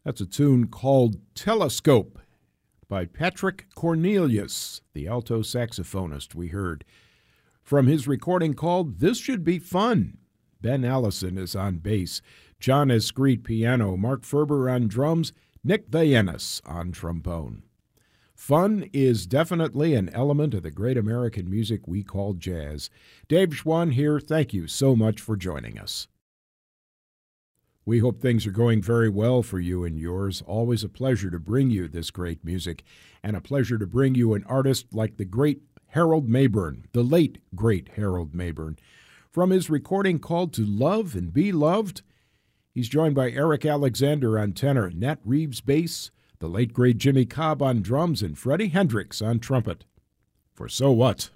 That's a tune called Telescope by Patrick Cornelius, the alto saxophonist we heard. From his recording called This Should Be Fun, Ben Allison is on bass, John Escreet piano, Mark Ferber on drums, Nick Vayenis on trombone. Fun is definitely an element of the great American music we call jazz. Dave Schwann here. Thank you so much for joining us. We hope things are going very well for you and yours. Always a pleasure to bring you this great music, and a pleasure to bring you an artist like the great Harold Mabern, the late great Harold Mabern. From his recording called To Love and Be Loved, he's joined by Eric Alexander on tenor, Nat Reeves bass, the late great Jimmy Cobb on drums, and Freddie Hendricks on trumpet. For So What?